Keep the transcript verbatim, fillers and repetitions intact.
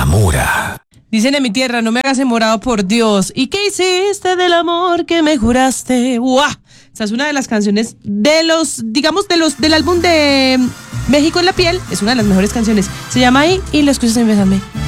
enamora. Dicen en mi tierra, no me hagas enamorado por Dios. ¿Y qué hiciste del amor que me juraste? ¡Guau! Esa es una de las canciones de los, digamos, de los del álbum de México en la piel. Es una de las mejores canciones. Se llama Ahí y lo escuchas en Bésame.